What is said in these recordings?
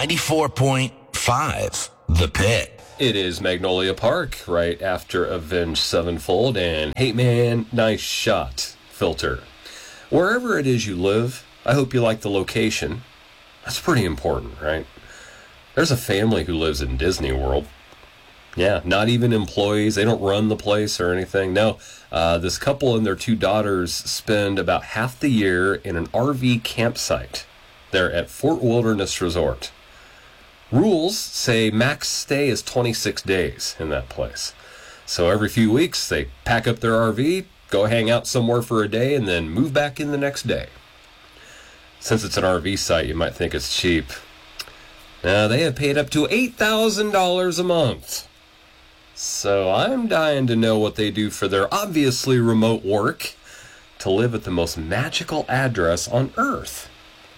94.5 The Pit. It is Magnolia Park, right after Avenged Sevenfold and Hey Man, Nice Shot filter. Wherever it is you live, I hope you like the location. That's pretty important, right? There's a family who lives in Disney World. Yeah, not even employees. They don't run the place or anything. No, this couple and their two daughters spend about half the year in an RV campsite. They're at Fort Wilderness Resort. Rules say max stay is 26 days in that place. So every few weeks, they pack up their RV, go hang out somewhere for a day, and then move back in the next day. Since it's an RV site, you might think it's cheap. Now, they have paid up to $8,000 a month. So I'm dying to know what they do for their obviously remote work to live at the most magical address on Earth.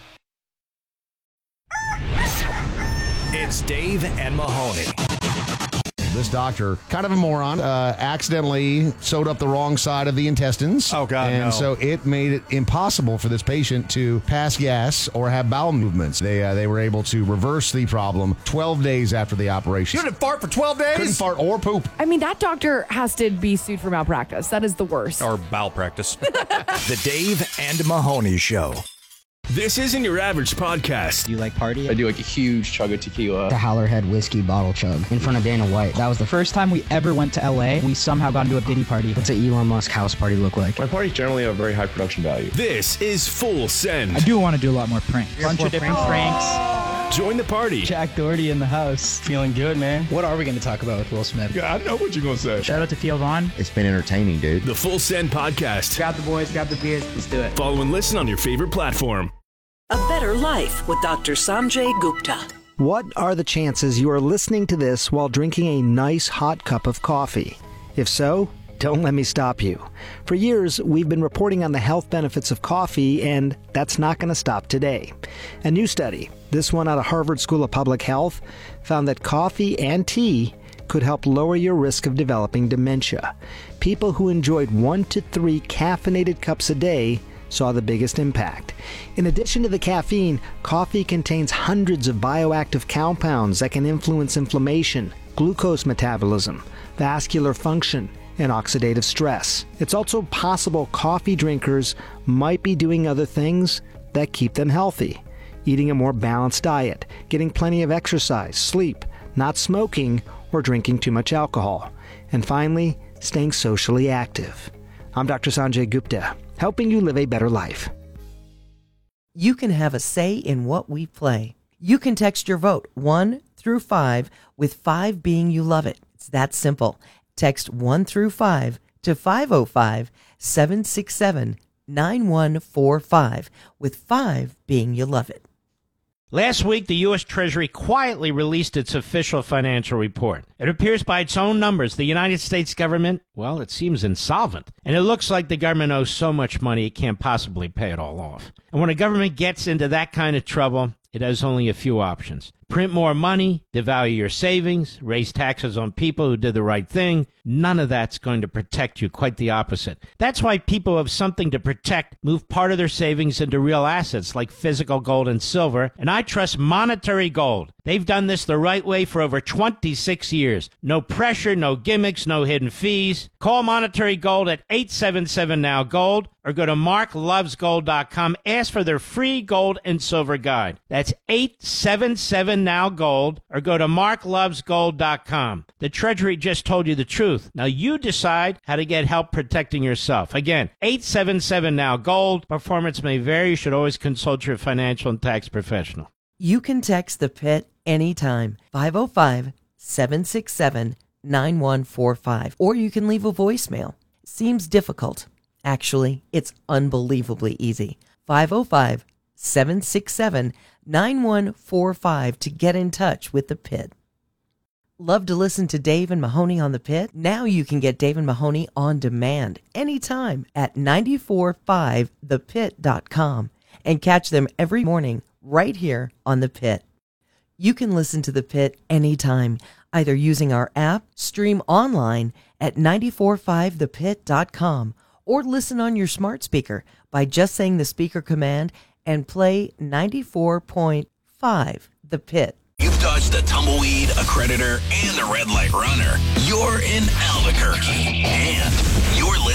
It's Dave and Mahoney. This doctor, kind of a moron, accidentally sewed up the wrong side of the intestines. Oh, God, And no. so it made it impossible for this patient to pass gas or have bowel movements. They were able to reverse the problem 12 days after the operation. You didn't fart for 12 days? Couldn't fart or poop. I mean, that doctor has to be sued for malpractice. That is the worst. Or bowel practice. The Dave and Mahoney Show. This isn't your average podcast. Do you like party? I do like a huge chug of tequila. The Howlerhead whiskey bottle chug in front of Dana White. That was the first time we ever went to LA. We somehow got into a Diddy party. What's an Elon Musk house party look like? My parties generally have very high production value. This is Full Send. I do want to do a lot more pranks. Bunch of different pranks. Join the party. Jack Doherty in the house. Feeling good, man. What are we going to talk about with Will Smith? Yeah, I know what you're going to say. Shout out to Theo Vaughn. It's been entertaining, dude. The Full Send podcast. Grab the boys, grab the beers. Let's do it. Follow and listen on your favorite platform. A Better Life with Dr. Sanjay Gupta. What are the chances you are listening to this while drinking a nice hot cup of coffee? If so, don't let me stop you. For years, we've been reporting on the health benefits of coffee, and that's not going to stop today. A new study, this one out of Harvard School of Public Health, found that coffee and tea could help lower your risk of developing dementia. People who enjoyed 1 to 3 caffeinated cups a day saw the biggest impact. In addition to the caffeine, coffee contains hundreds of bioactive compounds that can influence inflammation, glucose metabolism, vascular function, and oxidative stress. It's also possible coffee drinkers might be doing other things that keep them healthy. Eating a more balanced diet, getting plenty of exercise, sleep, not smoking, or drinking too much alcohol. And finally, staying socially active. I'm Dr. Sanjay Gupta, helping you live a better life. You can have a say in what we play. You can text your vote 1 through 5, with 5 being you love it. It's that simple. Text 1 through 5 to 505-767-9145, with 5 being you love it. Last week, the U.S. Treasury quietly released its official financial report. It appears by its own numbers, the United States government, well, it seems insolvent. And it looks like the government owes so much money it can't possibly pay it all off. And when a government gets into that kind of trouble, it has only a few options. Print more money, devalue your savings, raise taxes on people who did the right thing. None of that's going to protect you, quite the opposite. That's why people who have something to protect move part of their savings into real assets like physical gold and silver, and I trust Monetary Gold. They've done this the right way for over 26 years. No pressure, no gimmicks, no hidden fees. Call Monetary Gold at 877-NOW-GOLD or go to marklovesgold.com. Ask for their free gold and silver guide. That's 877-NOW-GOLD or go to marklovesgold.com. The Treasury just told you the truth. Now you decide how to get help protecting yourself. Again, 877-NOW-GOLD. Performance may vary. You should always consult your financial and tax professional. You can text the Pit anytime, 505-767-9145, or you can leave a voicemail. Seems difficult. Actually, it's unbelievably easy. 505-767-9145 to get in touch with the Pit. Love to listen to Dave and Mahoney on the Pit? Now you can get Dave and Mahoney on demand anytime at 945thepit.com and catch them every morning right here on the Pit. You can listen to the Pit anytime, either using our app, stream online at 945thepit.com, or listen on your smart speaker by just saying the speaker command and play 94.5 The Pit. You've dodged the tumbleweed, a creditor, and the red light runner. You're in Albuquerque, and you're listening